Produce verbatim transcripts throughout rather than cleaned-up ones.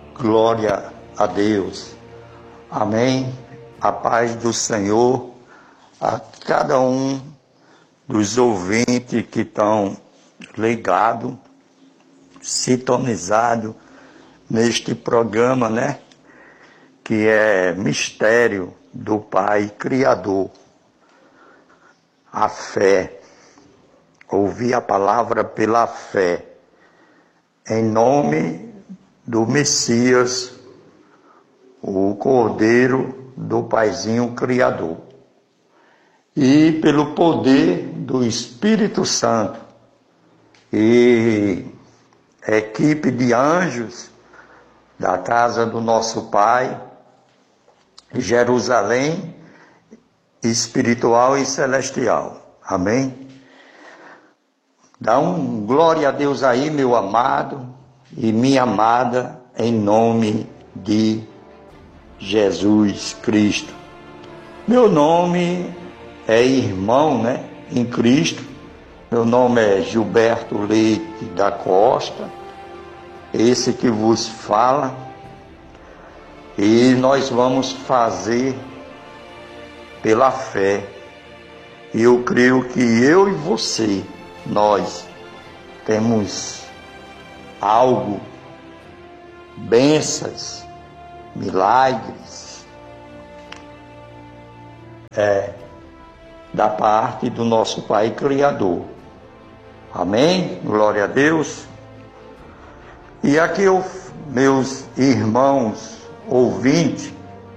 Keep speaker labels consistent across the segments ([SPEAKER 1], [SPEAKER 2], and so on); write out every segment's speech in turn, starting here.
[SPEAKER 1] Glória a Deus. Amém. A paz do Senhor a cada um dos ouvintes que estão ligados, sintonizados neste programa, né? Que é Mistério do Pai Criador. A fé. Ouvir a palavra pela fé. Em nome do Messias, o Cordeiro do Paizinho Criador. E pelo poder do Espírito Santo e equipe de anjos da casa do nosso Pai, Jerusalém espiritual e celestial. Amém? Dá um glória a Deus aí, meu amado e minha amada, em nome de Jesus Cristo. Meu nome é irmão, né, em Cristo. Meu nome é Gilberto Leite da Costa, esse que vos fala. E nós vamos fazer pela fé. E eu creio que eu e você, nós temos algo, bênçãos, milagres, é, da parte do nosso Pai Criador. Amém? Glória a Deus. E aqui, eu, meus irmãos ouvintes,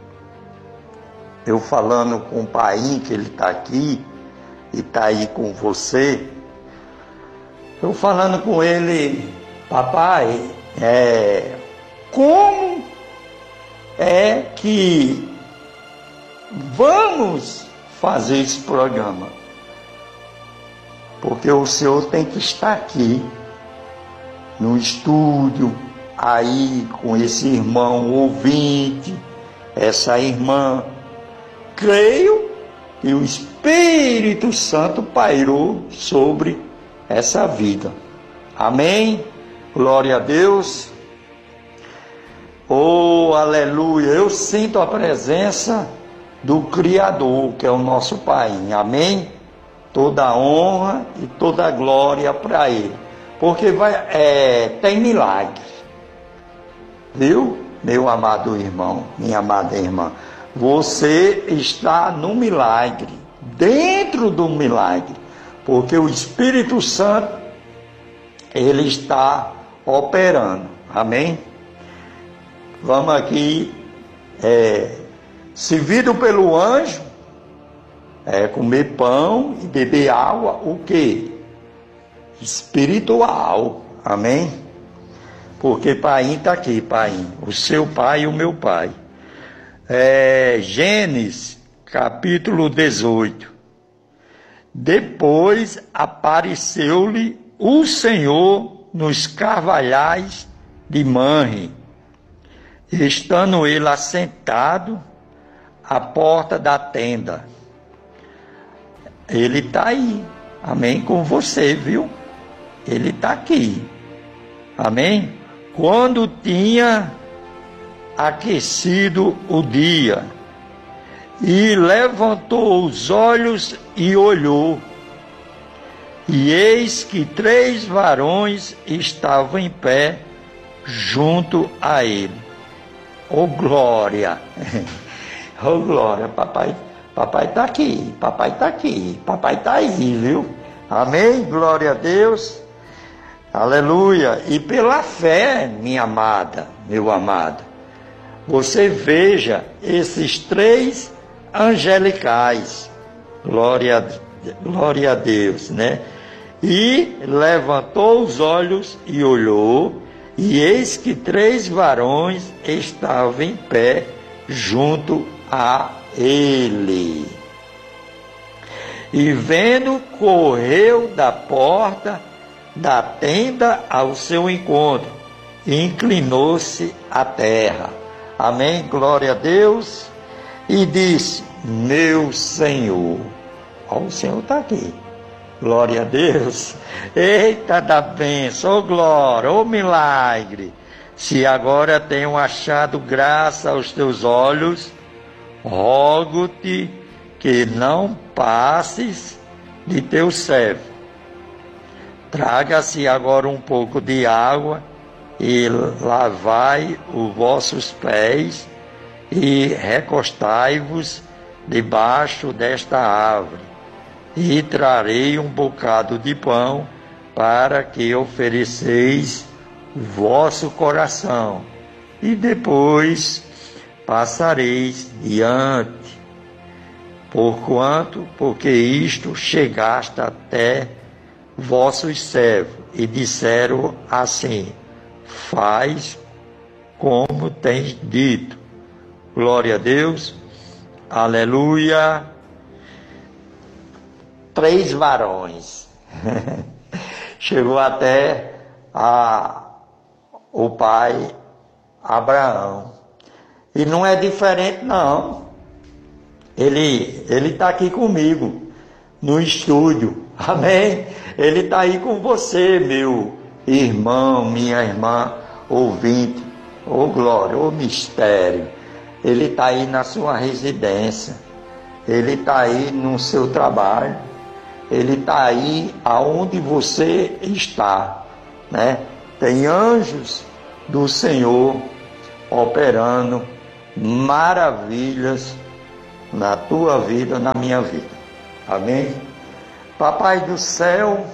[SPEAKER 1] eu falando com o Pai, que ele está aqui e está aí com você, eu falando com ele: papai, é, como é que vamos fazer esse programa? Porque o senhor tem que estar aqui no estúdio, aí com esse irmão ouvinte, essa irmã. Creio que o Espírito Santo pairou sobre essa vida. Amém? Glória a Deus. Oh, aleluia. Eu sinto a presença do Criador, que é o nosso Pai. Amém? Toda a honra e toda a glória para Ele. Porque vai, é, tem milagre. Viu, meu amado irmão, minha amada irmã? Você está no milagre, dentro do milagre. Porque o Espírito Santo, ele está operando. Amém? Vamos aqui, é, servido pelo anjo, é, comer pão e beber água, o quê? Espiritual. Amém? Porque Pai está aqui, Pai, o seu Pai e o meu Pai. É, Gênesis, capítulo dezoito. Depois apareceu-lhe o Senhor nos carvalhais de Manre, estando ele assentado à porta da tenda. Ele está aí, amém, com você, viu? Ele está aqui, amém? Quando tinha aquecido o dia, e levantou os olhos e olhou, e eis que três varões estavam em pé junto a ele. Oh glória! Oh glória! Papai, papai está aqui, papai está aqui, papai está aí, viu? Amém? Glória a Deus! Aleluia! E pela fé, minha amada, meu amado, você veja esses três angelicais, glória a, glória a Deus, né? E levantou os olhos e olhou, e eis que três varões estavam em pé junto a ele. E vendo, correu da porta da tenda ao seu encontro, e inclinou-se à terra. Amém? Glória a Deus. E disse: meu Senhor. Ó, o Senhor está aqui. Glória a Deus. Eita da bênção, oh glória, oh milagre. se agora tenho achado graça aos teus olhos, rogo-te que não passes de teu servo. Traga-se agora um pouco de água e lavai os vossos pés e recostai-vos debaixo desta árvore, e trarei um bocado de pão para que ofereceis o vosso coração, e depois passareis diante. Porquanto, porque isto chegaste até vossos servos, e disseram assim: faz como tens dito. Glória a Deus, aleluia. Três varões. Chegou até a, o pai Abraão. E não é diferente, não. Ele ele está aqui comigo, no estúdio. Amém? Ele está aí com você, meu irmão, minha irmã, ouvinte. Ô glória, ô mistério. Ele está aí na sua residência. Ele está aí no seu trabalho. Ele está aí aonde você está, né? Tem anjos do Senhor operando maravilhas na tua vida, na minha vida. Amém? Papai do céu,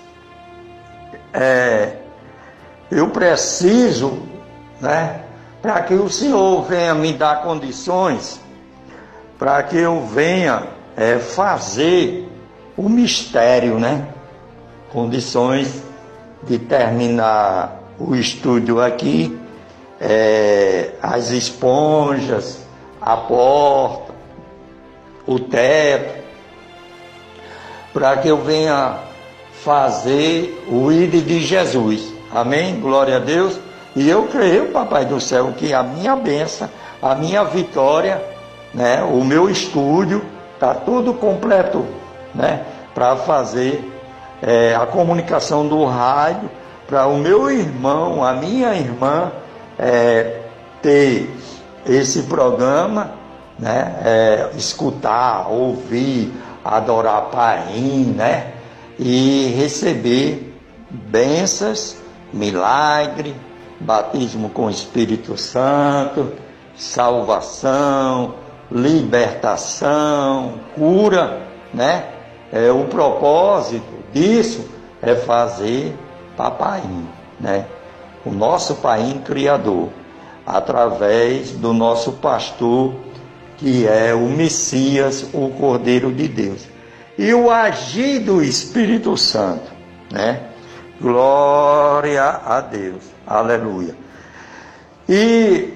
[SPEAKER 1] é, eu preciso, né, para que o Senhor venha me dar condições, para que eu venha é, fazer o mistério, né? Condições de terminar o estúdio aqui, é, as esponjas, a porta, o teto, para que eu venha fazer o ide de Jesus. Amém? Glória a Deus. E eu creio, Papai do céu, que a minha bênção, a minha vitória, né, o meu estúdio, está tudo completo, né, para fazer é, a comunicação do rádio, para o meu irmão, a minha irmã, é, ter esse programa, né, é, escutar, ouvir, adorar Paim, né, e receber bênçãos, milagre, batismo com o Espírito Santo, salvação, libertação, cura, né? É, o propósito disso é fazer Papai, né? O nosso Pai Criador, através do nosso pastor, que é o Messias, o Cordeiro de Deus, e o agir do Espírito Santo, né? Glória a Deus, aleluia. E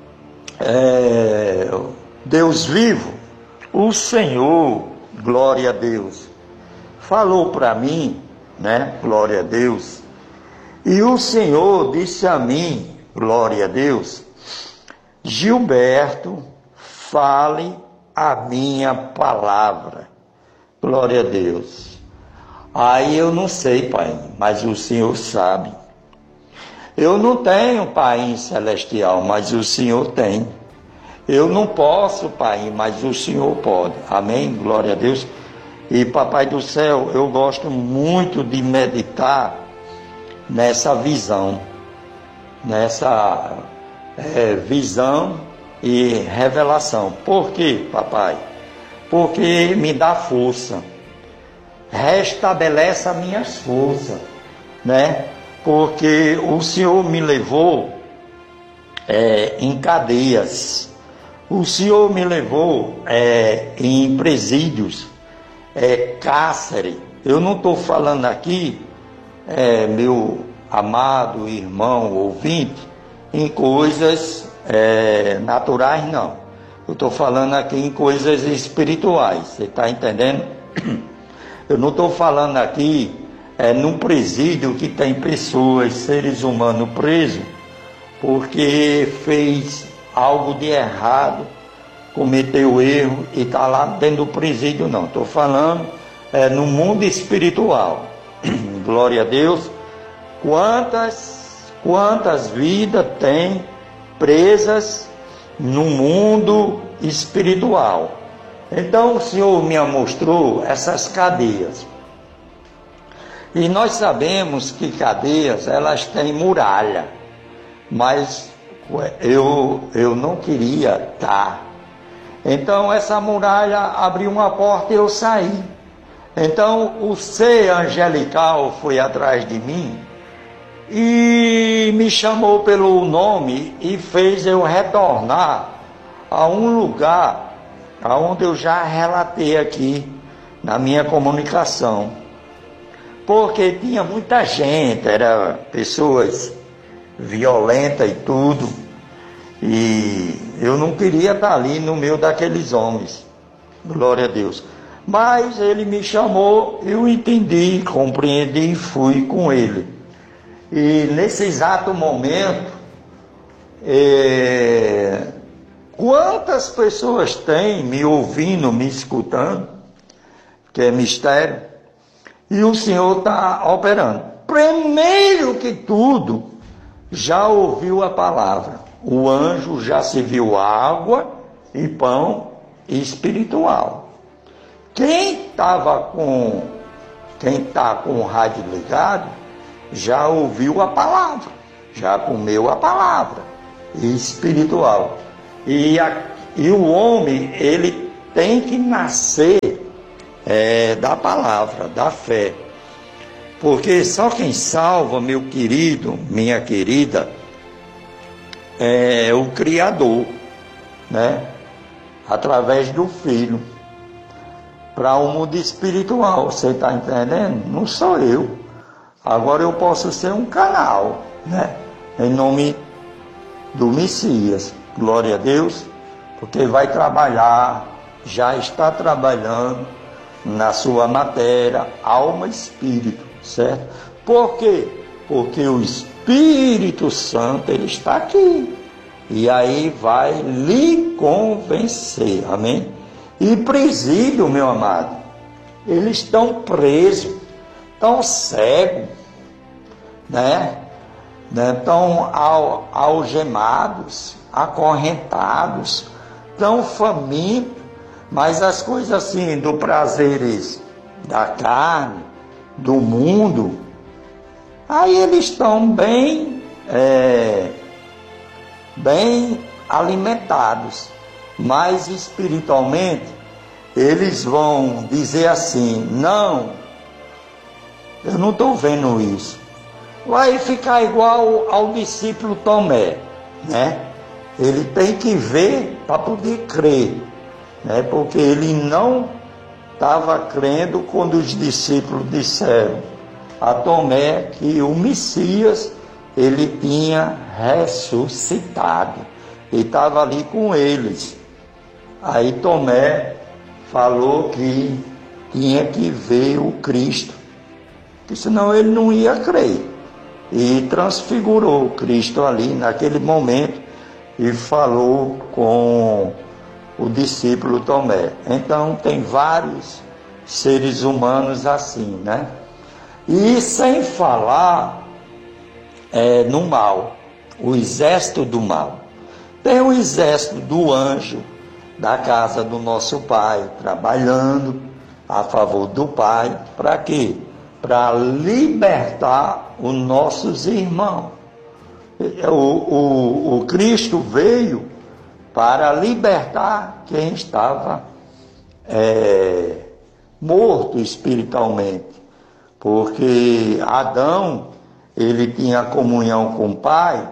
[SPEAKER 1] é, Deus vivo, o Senhor, glória a Deus, falou para mim, né? Glória a Deus. E o Senhor disse a mim, glória a Deus: Gilberto, fale a minha palavra. Glória a Deus. Aí eu não sei, Pai, mas o Senhor sabe. Eu não tenho Pai celestial, mas o Senhor tem. Eu não posso, Pai, mas o Senhor pode. Amém? Glória a Deus. E Papai do céu, eu gosto muito de meditar nessa visão, nessa é, visão e revelação. Por quê, Papai? Porque me dá força, restabelece as minhas forças, né? Porque o Senhor me levou é, em cadeias, o Senhor me levou é, em presídios, é, cárcere. Eu não estou falando aqui, é, meu amado irmão ouvinte, em coisas é, naturais, não. Eu estou falando aqui em coisas espirituais, você está entendendo? Eu não estou falando aqui é, num presídio que tem pessoas, seres humanos presos, porque fez algo de errado, cometeu erro e está lá dentro do presídio, não. Estou falando é, no mundo espiritual. Glória a Deus. Quantas Quantas vidas tem presas no mundo espiritual? Então o Senhor me mostrou essas cadeias. E nós sabemos que cadeias, elas têm muralha, mas eu, eu não queria estar. Então essa muralha abriu uma porta e eu saí. Então o ser angelical foi atrás de mim e me chamou pelo nome e fez eu retornar a um lugar aonde eu já relatei aqui na minha comunicação. Porque tinha muita gente, eram pessoas violentas e tudo, e eu não queria estar ali no meio daqueles homens, glória a Deus. Mas ele me chamou, eu entendi, compreendi e fui com ele. E nesse exato momento, é, quantas pessoas tem me ouvindo, me escutando, que é mistério, e o Senhor está operando. Primeiro que tudo, já ouviu a palavra. O anjo já se viu água e pão espiritual. Quem estava com, quem está com o rádio ligado, já ouviu a palavra, já comeu a palavra espiritual. E, a, e o homem, ele tem que nascer É, da palavra, da fé, porque só quem salva, meu querido, minha querida, é o Criador, né? Através do Filho, para o mundo espiritual. Você está entendendo? Não sou eu. Agora eu posso ser um canal, né? Em nome do Messias, glória a Deus, porque vai trabalhar, já está trabalhando na sua matéria, alma e espírito, certo? Por quê? Porque o Espírito Santo, ele está aqui, e aí vai lhe convencer, amém? E presídio, meu amado, eles estão presos, estão cegos, né? Estão al, algemados, acorrentados, estão famintos. Mas as coisas assim, do prazeres da carne, do mundo, aí eles estão bem, é, bem alimentados. Mas espiritualmente, eles vão dizer assim, não, eu não estou vendo isso. Vai ficar igual ao discípulo Tomé, né? Ele tem que ver para poder crer. Né, porque ele não estava crendo quando os discípulos disseram a Tomé que o Messias, ele tinha ressuscitado, e estava ali com eles. Aí Tomé falou que tinha que ver o Cristo, que senão ele não ia crer, e transfigurou o Cristo ali naquele momento e falou com o discípulo Tomé. Então tem vários seres humanos assim, né? E sem falar é, no mal, o exército do mal. Tem o exército do anjo da casa do nosso Pai, trabalhando a favor do Pai, para quê? Para libertar os nossos irmãos. O, o, o Cristo veio para libertar quem estava é, morto espiritualmente, porque Adão, ele tinha comunhão com o Pai,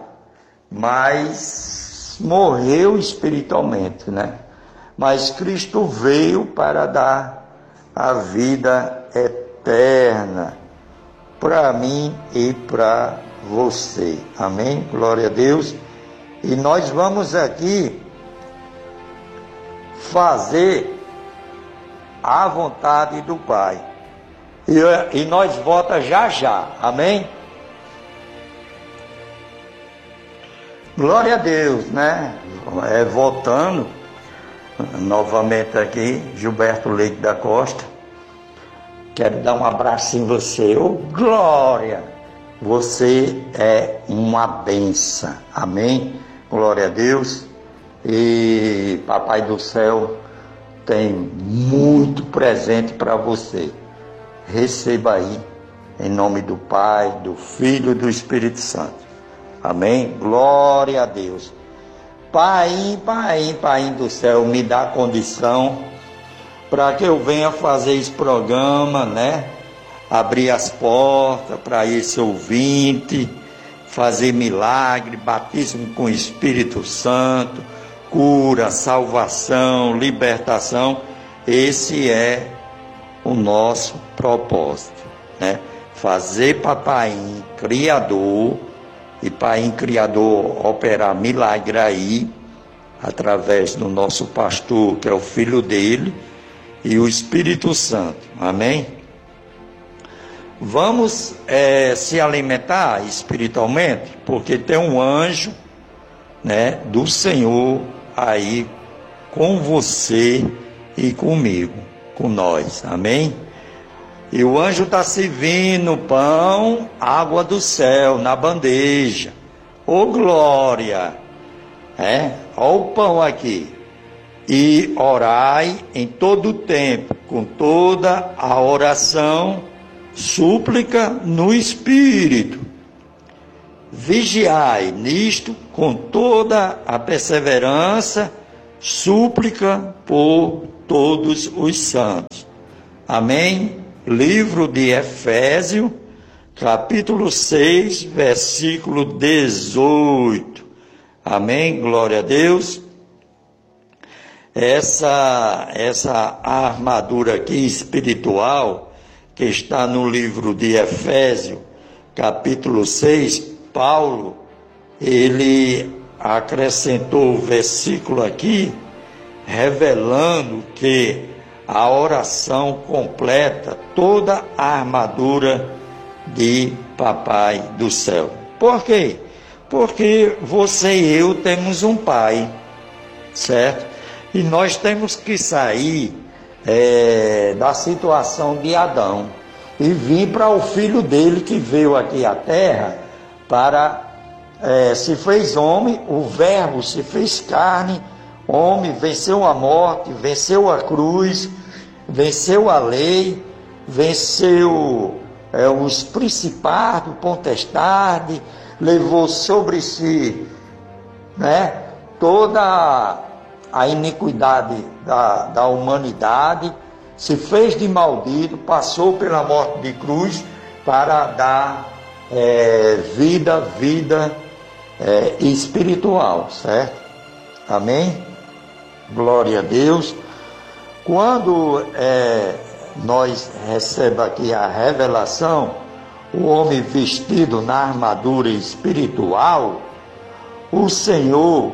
[SPEAKER 1] mas morreu espiritualmente, né? Mas Cristo veio para dar a vida eterna para mim e para você, amém? Glória a Deus. E nós vamos aqui fazer a vontade do Pai. E, e nós volta já já. Amém? Glória a Deus, né? É, voltando novamente aqui, Gilberto Leite da Costa. Quero dar um abraço em você. Ô, glória! Você é uma bênção. Amém? Glória a Deus. E Papai do Céu tem muito presente para você. Receba aí, em nome do Pai, do Filho e do Espírito Santo. Amém? Glória a Deus. Pai, Pai, Pai do Céu, me dá condição para que eu venha fazer esse programa, né? Abrir as portas para esse ouvinte, fazer milagre, batismo com o Espírito Santo, cura, salvação, libertação. Esse é o nosso propósito, né? Fazer Papai Criador e Pai Criador operar milagre aí, através do nosso pastor, que é o filho dele, e o Espírito Santo. Amém? Vamos é, se alimentar espiritualmente, porque tem um anjo, né, do Senhor aí com você e comigo, com nós. Amém? E o anjo está servindo pão, água do céu na bandeja. Ô glória! É? Olha o pão aqui. E orai em todo o tempo, com toda a oração, súplica no Espírito. Vigiai nisto com toda a perseverança, súplica por todos os santos. Amém? Livro de Efésios, capítulo seis, versículo dezoito. Amém? Glória a Deus. Essa, essa armadura aqui espiritual, que está no livro de Efésios, capítulo seis, Paulo, ele acrescentou o versículo aqui, revelando que a oração completa toda a armadura de Papai do Céu. Por quê? Porque você e eu temos um pai, certo? E nós temos que sair é, da situação de Adão e vir para o filho dele que veio aqui à terra para, é, se fez homem, o verbo se fez carne, homem, venceu a morte, venceu a cruz, venceu a lei, venceu é, os principados, potestade, levou sobre si, né, toda a iniquidade da, da humanidade, se fez de maldito, passou pela morte de cruz para dar é, vida, vida é, espiritual, certo? Amém? Glória a Deus. Quando é, nós recebemos aqui a revelação, o homem vestido na armadura espiritual, o Senhor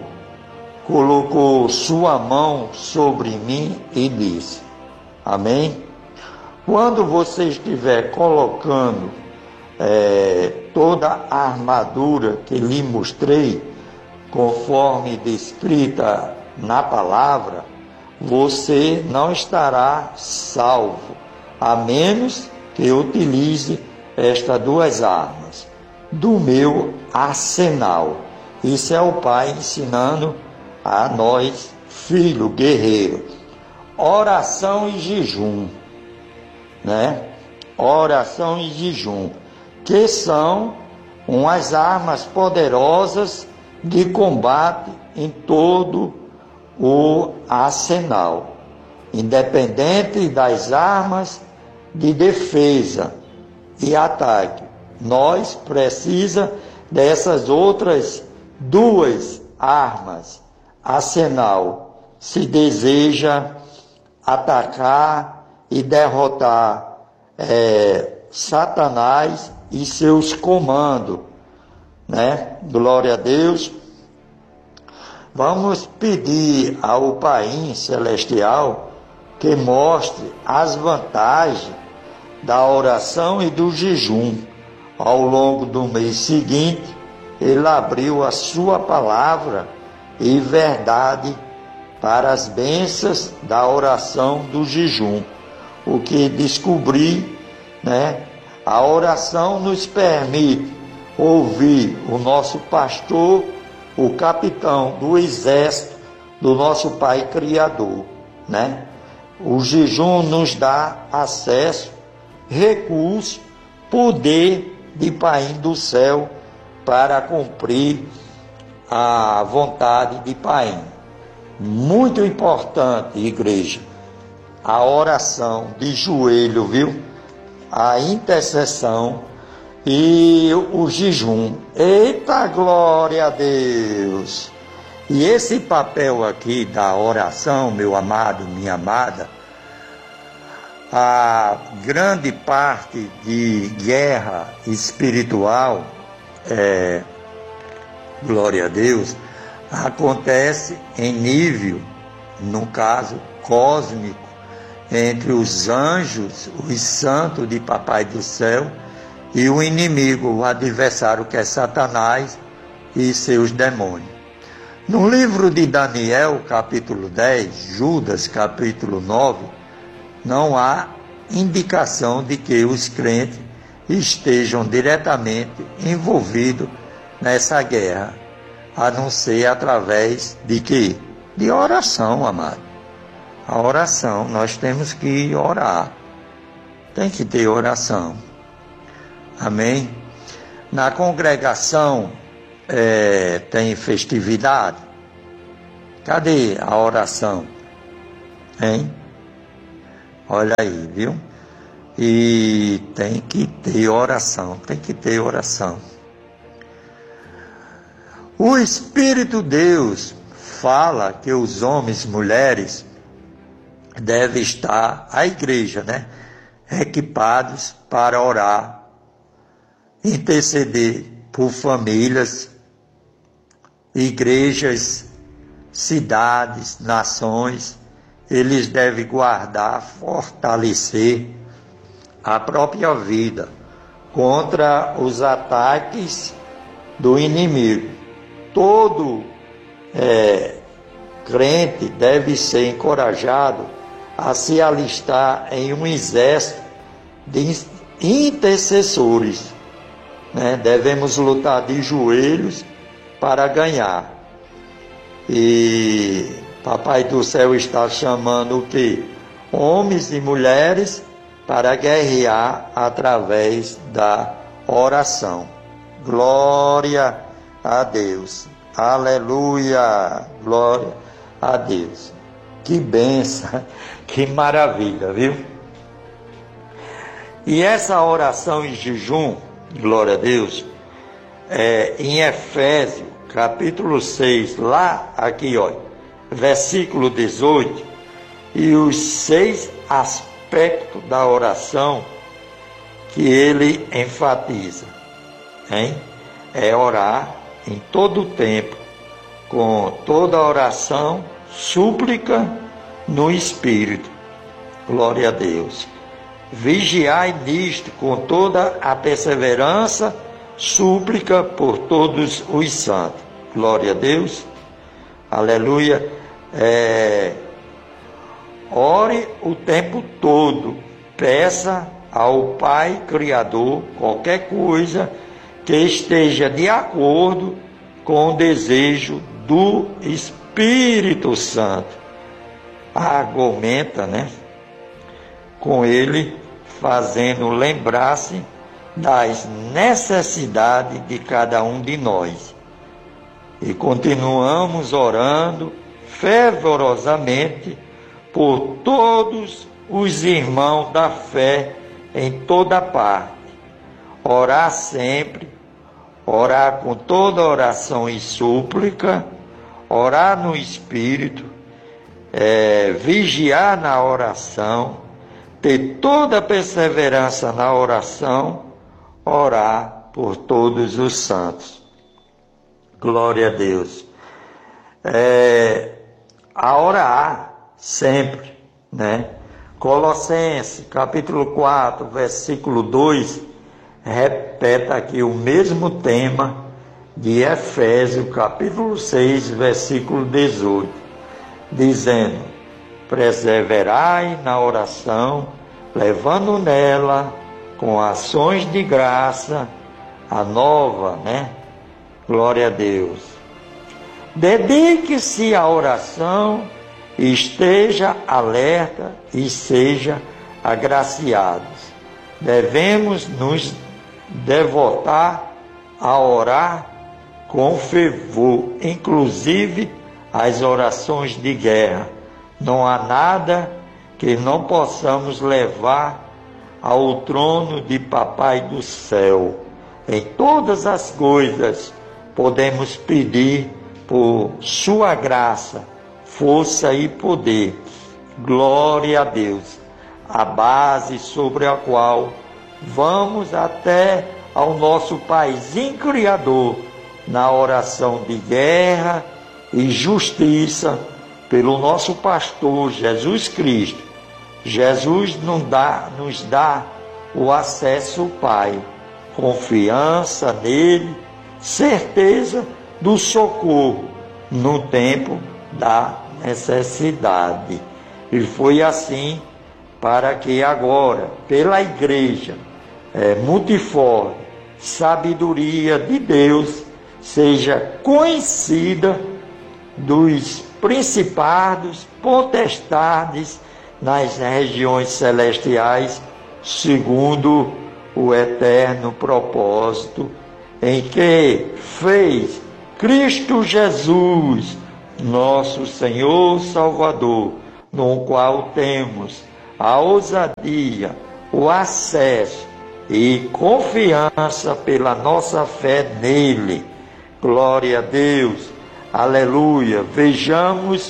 [SPEAKER 1] colocou sua mão sobre mim e disse, amém? Quando você estiver colocando é, toda a armadura que lhe mostrei, conforme descrita na palavra, você não estará salvo, a menos que utilize estas duas armas do meu arsenal. Isso é o Pai ensinando a nós, filho guerreiro. Oração e jejum, né? Oração e jejum, que são umas armas poderosas de combate em todo o arsenal, independente das armas de defesa e ataque. Nós precisamos dessas outras duas armas, arsenal, se deseja atacar e derrotar é, Satanás e seus comandos, né? Glória a Deus. Vamos pedir ao Pai Celestial que mostre as vantagens da oração e do jejum. Ao longo do mês seguinte, ele abriu a sua palavra e verdade para as bênçãos da oração do jejum. O que descobri, né? A oração nos permite ouvir o nosso pastor, o capitão do exército do nosso Pai Criador, né? O jejum nos dá acesso, recurso, poder de Pai do céu para cumprir a vontade de Pai. Muito importante, igreja, a oração de joelho, viu? A intercessão e o jejum. Eita, glória a Deus! E esse papel aqui da oração, meu amado, minha amada, a grande parte de guerra espiritual, é, glória a Deus, acontece em nível, no caso, cósmico, entre os anjos, os santos de Papai do Céu, e o inimigo, o adversário, que é Satanás e seus demônios. No livro de Daniel, capítulo dez, Judas, capítulo nove, não há indicação de que os crentes estejam diretamente envolvidos nessa guerra, a não ser através de quê? De oração, amado. A oração, nós temos que orar. Tem que ter oração. Amém? Na congregação, É, tem festividade. Cadê a oração? Hein? Olha aí, viu? E tem que ter oração, tem que ter oração. O Espírito Deus fala que os homens e mulheres devem estar, a igreja, né? Equipados para orar, interceder por famílias, igrejas, cidades, nações. Eles devem guardar, fortalecer a própria vida contra os ataques do inimigo. Todo é, crente deve ser encorajado a se alistar em um exército de intercessores, né? Devemos lutar de joelhos para ganhar. E Papai do Céu está chamando o quê? Homens e mulheres para guerrear através da oração. Glória a Deus. Aleluia. Glória a Deus. Que bênção, que maravilha, viu? E essa oração em jejum, glória a Deus, é, em Efésios, capítulo seis, lá, aqui, olha, versículo dezoito, e os seis aspectos da oração que ele enfatiza, hein? É orar em todo o tempo, com toda oração, súplica no Espírito, glória a Deus. Vigiai nisto com toda a perseverança, súplica por todos os santos. Glória a Deus. Aleluia. É, ore o tempo todo. Peça ao Pai Criador qualquer coisa que esteja de acordo com o desejo do Espírito Santo. Argumenta, né? Com ele, fazendo lembrar-se das necessidades de cada um de nós. E continuamos orando fervorosamente por todos os irmãos da fé em toda parte. Orar sempre, orar com toda oração e súplica, orar no Espírito, é, vigiar na oração, ter toda a perseverança na oração, orar por todos os santos. Glória a Deus. É, a orar sempre, né? Colossenses, capítulo quatro, versículo dois, repete aqui o mesmo tema de Efésios, capítulo seis, versículo dezoito, dizendo: perseverai na oração, levando nela, com ações de graça, a nova, né? Glória a Deus. Dedique-se à oração, esteja alerta e seja agraciados. Devemos nos devotar a orar com fervor, inclusive as orações de guerra. Não há nada que não possamos levar ao trono de Papai do céu. Em todas as coisas podemos pedir por sua graça, força e poder. Glória a Deus, a base sobre a qual vamos até ao nosso Paizinho Criador na oração de guerra e justiça pelo nosso pastor Jesus Cristo. Jesus nos dá, nos dá o acesso ao Pai, confiança nele, certeza do socorro no tempo da necessidade. E foi assim para que agora, pela igreja é, multiforme, sabedoria de Deus seja conhecida dos principados, potestades nas regiões celestiais, segundo o eterno propósito em que fez Cristo Jesus, nosso Senhor Salvador, no qual temos a ousadia, o acesso e confiança pela nossa fé nele. Glória a Deus, aleluia. Vejamos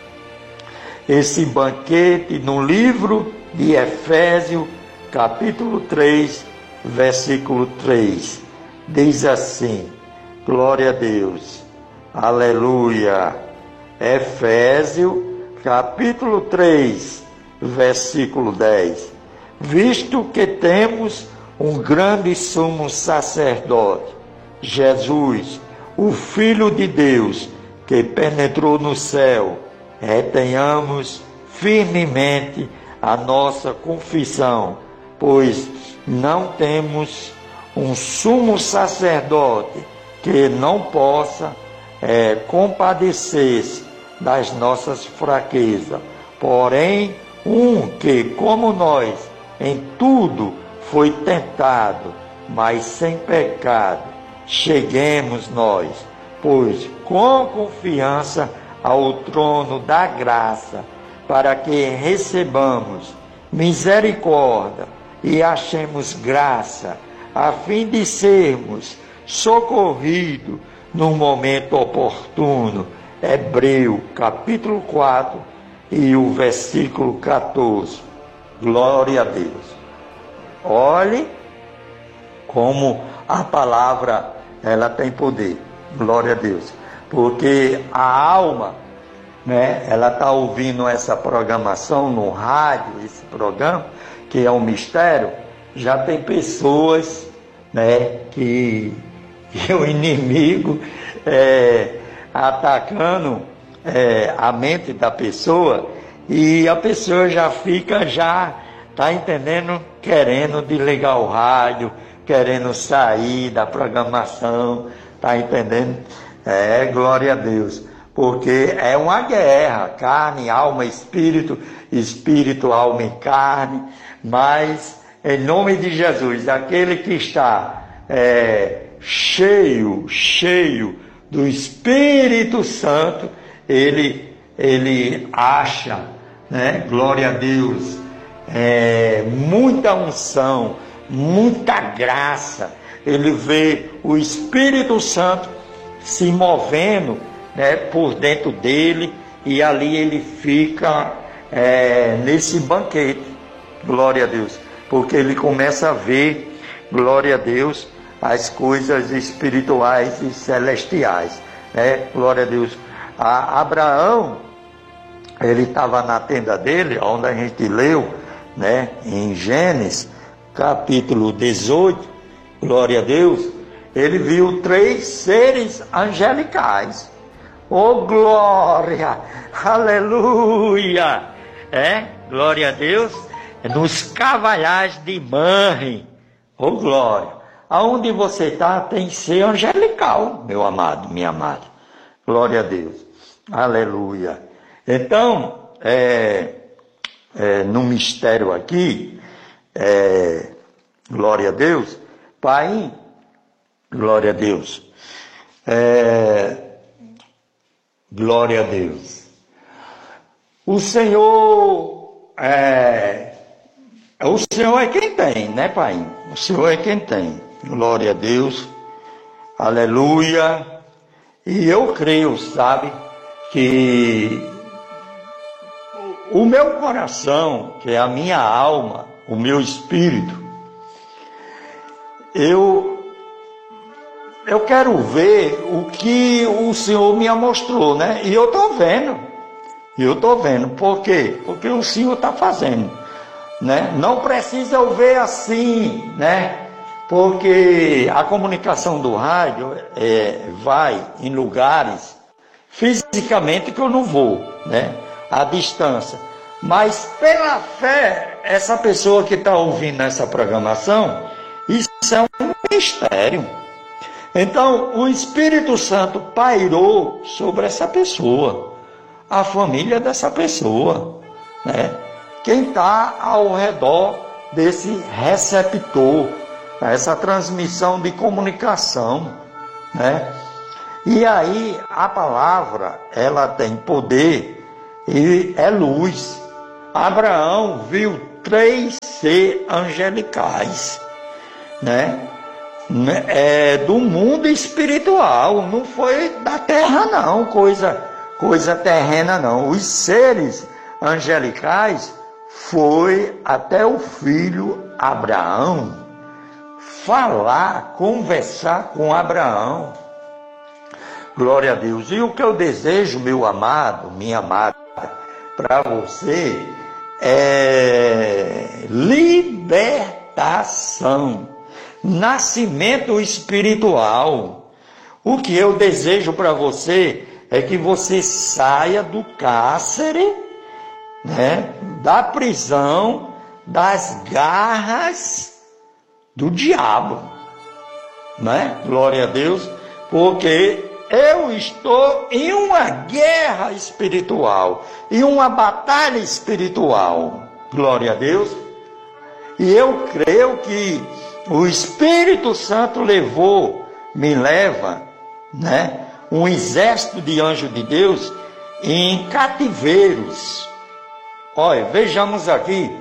[SPEAKER 1] esse banquete no livro de Efésios, capítulo três, versículo três. Diz assim, glória a Deus, aleluia. Efésios, capítulo três, versículo dez. Visto que temos um grande sumo sacerdote, Jesus, o Filho de Deus, que penetrou no céu, retenhamos firmemente a nossa confissão, pois não temos um sumo sacerdote que não possa é, compadecer-se das nossas fraquezas, porém um que, como nós, em tudo foi tentado, mas sem pecado. Cheguemos nós, pois com confiança ao trono da graça, para que recebamos misericórdia e achemos graça, a fim de sermos socorridos no momento oportuno. Hebreu, capítulo quatro e o versículo catorze. Glória a Deus. Olhe como a palavra ela tem poder. Glória a Deus. Porque a alma, né, ela está ouvindo essa programação no rádio, esse programa, que é um mistério. Já tem pessoas, né, que, que o inimigo é, atacando é, a mente da pessoa, e a pessoa já fica, já está entendendo, querendo desligar o rádio, querendo sair da programação, está entendendo? É, glória a Deus, porque é uma guerra, carne, alma, espírito, espírito, alma e carne, mas em nome de Jesus, aquele que está é, cheio, cheio do Espírito Santo, ele, ele acha, né, glória a Deus, é, muita unção, muita graça. Ele vê o Espírito Santo se movendo, né, por dentro dele, e ali ele fica é, nesse banquete, glória a Deus, porque ele começa a ver, glória a Deus, as coisas espirituais e celestiais, né? Glória a Deus. A Abraão, ele estava na tenda dele, onde a gente leu, né, em Gênesis, capítulo dezoito, glória a Deus, ele viu três seres angelicais. Oh, glória, aleluia, é, glória a Deus, nos cavalhais de Manre. Oh, glória, aonde você está tem que ser angelical, meu amado, minha amada. Glória a Deus. Aleluia. Então, é, é, no mistério aqui, é, glória a Deus, Pai, glória a Deus, é, glória a Deus. O Senhor, é, o Senhor é quem tem, né, Pai? O Senhor é quem tem. Glória a Deus, aleluia. E eu creio, sabe, que o meu coração, que é a minha alma, o meu espírito, eu, eu quero ver o que o Senhor me mostrou, né? E eu estou vendo, eu estou vendo. Por quê? Porque o Senhor está fazendo, né? Não precisa eu ver assim, né? Porque a comunicação do rádio é, vai em lugares fisicamente que eu não vou, né? À distância. Mas pela fé, essa pessoa que está ouvindo essa programação, isso é um mistério. Então, o Espírito Santo pairou sobre essa pessoa, a família dessa pessoa, né? Quem está ao redor desse receptor, essa transmissão de comunicação, né? E aí a palavra, ela tem poder e é luz. Abraão viu três seres angelicais, né? É do mundo espiritual, não foi da terra não, coisa, coisa terrena não. Os seres angelicais foi até o filho Abraão falar, conversar com Abraão. Glória a Deus. E o que eu desejo, meu amado, minha amada, para você é libertação, nascimento espiritual. O que eu desejo para você é que você saia do cárcere, né, da prisão, das garras do diabo, né? Glória a Deus, porque eu estou em uma guerra espiritual, em uma batalha espiritual, glória a Deus, e eu creio que o Espírito Santo levou, me leva, né, um exército de anjos de Deus em cativeiros. Olha, vejamos aqui,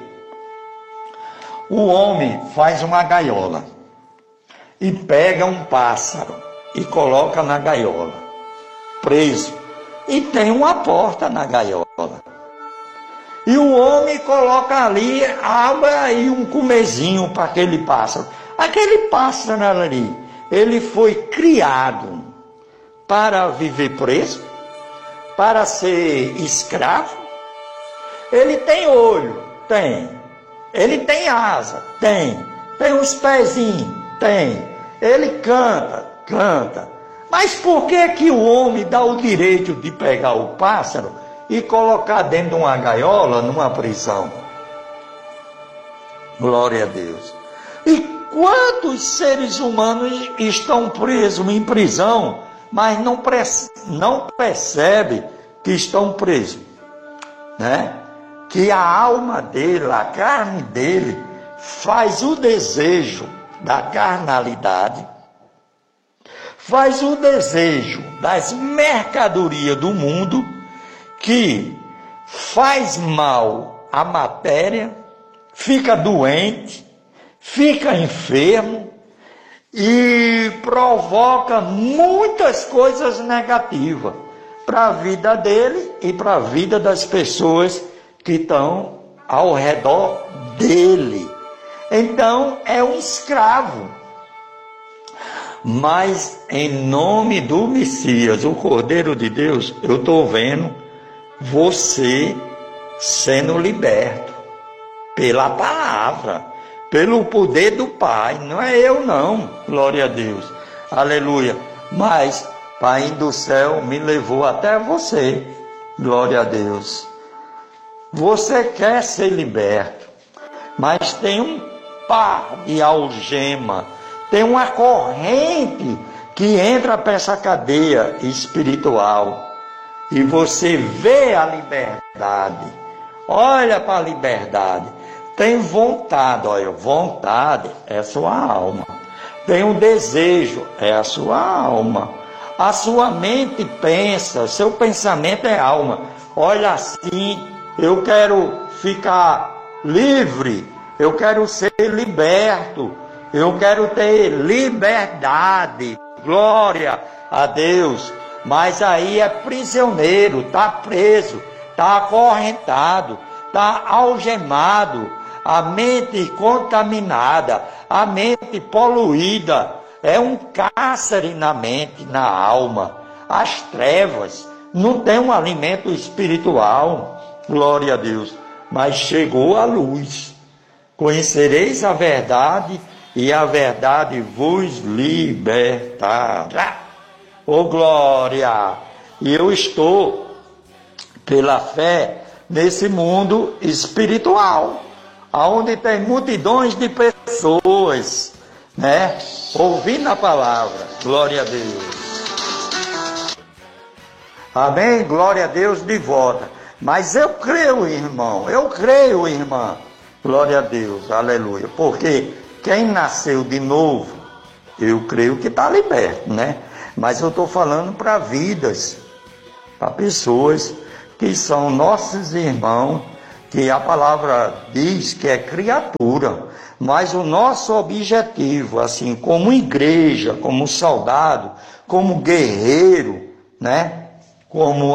[SPEAKER 1] o homem faz uma gaiola e pega um pássaro e coloca na gaiola, preso, e tem uma porta na gaiola. E o homem coloca ali, abre aí um comezinho para aquele pássaro. Aquele pássaro ali, ele foi criado para viver preso, para ser escravo. Ele tem olho? Tem. Ele tem asa? Tem. Tem uns pezinhos? Tem. Ele canta? Canta. Mas por que que o homem dá o direito de pegar o pássaro e colocar dentro de uma gaiola, numa prisão? Glória a Deus. E quantos seres humanos estão presos em prisão, mas não, não percebem que estão presos, né? Que a alma dele, a carne dele, faz o desejo da carnalidade, faz o desejo das mercadorias do mundo, que faz mal à matéria, fica doente, fica enfermo e provoca muitas coisas negativas para a vida dele e para a vida das pessoas que estão ao redor dele. Então é um escravo. Mas em nome do Messias, o Cordeiro de Deus, eu estou vendo você sendo liberto pela palavra, pelo poder do Pai. Não é eu não, glória a Deus, aleluia. Mas Pai do céu me levou até você, glória a Deus. Você quer ser liberto, mas tem um par de algema, tem uma corrente que entra para essa cadeia espiritual. E você vê a liberdade. Olha para a liberdade. Tem vontade, olha, vontade é a sua alma. Tem um desejo, é a sua alma. A sua mente pensa, seu pensamento é alma. Olha assim, eu quero ficar livre, eu quero ser liberto, eu quero ter liberdade. Glória a Deus. Mas aí é prisioneiro, está preso, está acorrentado, está algemado, a mente contaminada, a mente poluída, é um cárcere na mente, na alma, as trevas, não tem um alimento espiritual, glória a Deus, mas chegou a luz, conhecereis a verdade e a verdade vos libertará. Oh glória! E eu estou, pela fé, nesse mundo espiritual, onde tem multidões de pessoas, né? Ouvindo a palavra. Glória a Deus. Amém? Glória a Deus de volta. Mas eu creio, irmão, eu creio, irmã. Glória a Deus, aleluia. Porque quem nasceu de novo, eu creio que está liberto, né? Mas eu estou falando para vidas, para pessoas que são nossos irmãos, que a palavra diz que é criatura, mas o nosso objetivo, assim, como igreja, como soldado, como guerreiro, né? Como